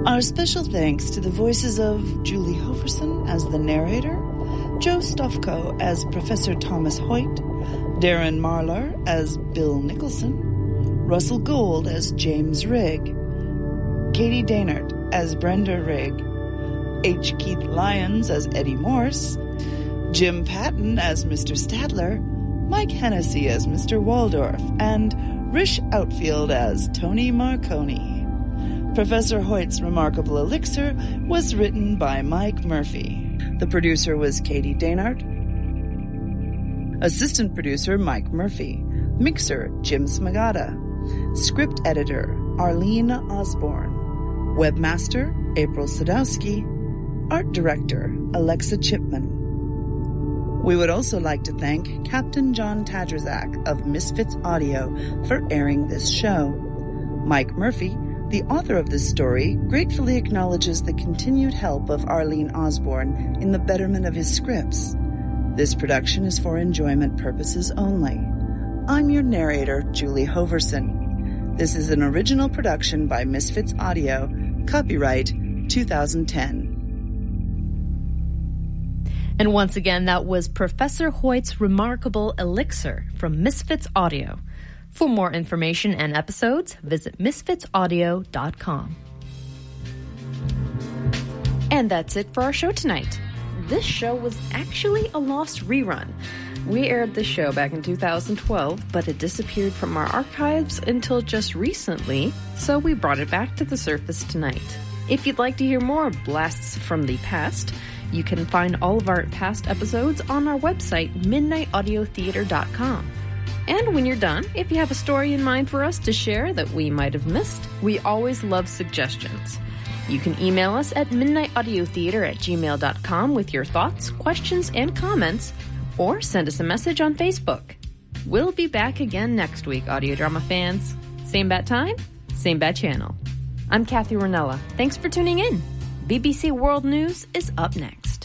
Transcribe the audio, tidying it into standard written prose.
Our special thanks to the voices of Julie Hoverson as the narrator, Joe Stofko as Professor Thomas Hoyt, Darren Marlar as Bill Nicholson, Russell Gold as James Rigg, Katie Daynard as Brenda Rigg, H. Keith Lyons as Eddie Morse, Jim Patton as Mr. Stadler, Mike Hennessy as Mr. Waldorf, and Rish Outfield as Tony Marconi. Professor Hoyt's Remarkable Elixir was written by Mike Murphy. The producer was Katie Daynard. Assistant producer Mike Murphy. Mixer Jim Smagata. Script editor Arlene Osborne. Webmaster April Sadowski. Art director Alexa Chipman. We would also like to thank Captain John Tadrazak of Misfits Audio for airing this show. Mike Murphy, the author of this story, gratefully acknowledges the continued help of Arlene Osborne in the betterment of his scripts. This production is for enjoyment purposes only. I'm your narrator, Julie Hoverson. This is an original production by Misfits Audio, copyright 2010. And once again, that was Professor Hoyt's Remarkable Elixir from Misfits Audio. For more information and episodes, visit misfitsaudio.com. And that's it for our show tonight. This show was actually a lost rerun. We aired this show back in 2012, but it disappeared from our archives until just recently, so we brought it back to the surface tonight. If you'd like to hear more blasts from the past, you can find all of our past episodes on our website, midnightaudiotheater.com. And when you're done, if you have a story in mind for us to share that we might have missed, we always love suggestions. You can email us at midnightaudiotheater@gmail.com with your thoughts, questions, and comments, or send us a message on Facebook. We'll be back again next week, audio drama fans. Same bat time, same bat channel. I'm Kathy Ranella. Thanks for tuning in. BBC World News is up next.